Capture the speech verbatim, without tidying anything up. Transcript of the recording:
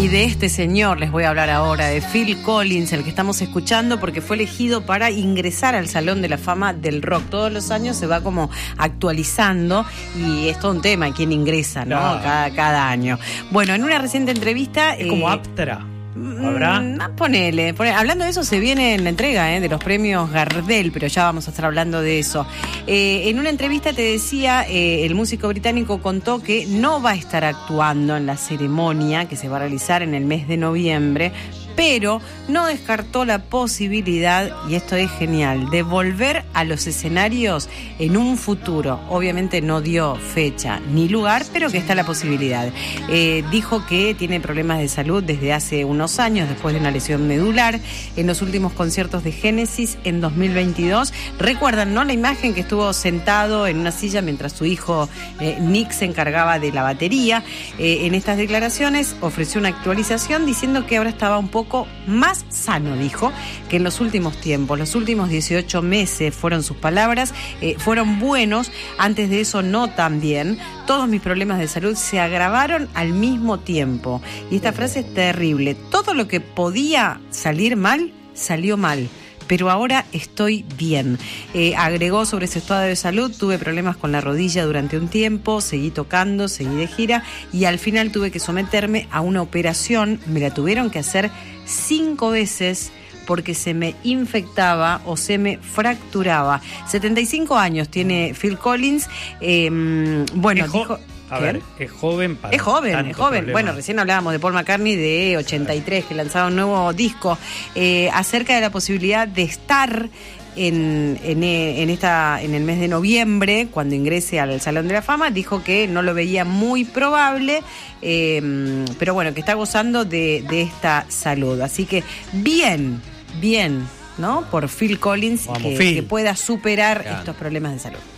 Y de este señor les voy a hablar ahora, de Phil Collins, el que estamos escuchando, porque fue elegido para ingresar al Salón de la Fama del Rock. Todos los años se va como actualizando y es todo un tema quién ingresa, ¿no? No. Cada, cada año. Bueno, en una reciente entrevista... Es como eh, Aptra. ¿Habrá? Mm, ponele, ponele. Hablando de eso, se viene en la entrega eh, de los premios Gardel, pero ya vamos a estar hablando de eso. Eh, en una entrevista te decía, eh, el músico británico contó que no va a estar actuando en la ceremonia que se va a realizar en el mes de noviembre, pero no descartó la posibilidad, y esto es genial, de volver a los escenarios en un futuro. Obviamente no dio fecha ni lugar, pero que está la posibilidad. Eh, dijo que tiene problemas de salud desde hace unos años, después de una lesión medular. En los últimos conciertos de Génesis en dos mil veintidós, recuerdan, ¿no?, la imagen que estuvo sentado en una silla mientras su hijo eh, Nick se encargaba de la batería. Eh, en estas declaraciones ofreció una actualización diciendo que ahora estaba un poco más sano, dijo, que en los últimos tiempos. Los últimos dieciocho meses, fueron sus palabras, eh, fueron buenos. Antes de eso no tan bien. Todos mis problemas de salud se agravaron al mismo tiempo. Y esta frase es terrible. Todo lo que podía salir mal, salió mal. Pero ahora estoy bien. Eh, agregó sobre su estado de salud: tuve problemas con la rodilla durante un tiempo, seguí tocando, seguí de gira y al final tuve que someterme a una operación. Me la tuvieron que hacer cinco veces porque se me infectaba o se me fracturaba. setenta y cinco años tiene Phil Collins. Eh, bueno, Es jo- dijo... A ¿Qué? ver, es joven para Es joven, tanto es joven. problema. Bueno, recién hablábamos de Paul McCartney de ochenta y tres, que lanzaba un nuevo disco, eh, acerca de la posibilidad de estar en, en, en, esta, en el mes de noviembre, cuando ingrese al Salón de la Fama. Dijo que no lo veía muy probable, eh, pero bueno, que está gozando de, de esta salud. Así que bien, bien, ¿no? Por Phil Collins, Vamos, que, Phil. que pueda superar Claro. estos problemas de salud.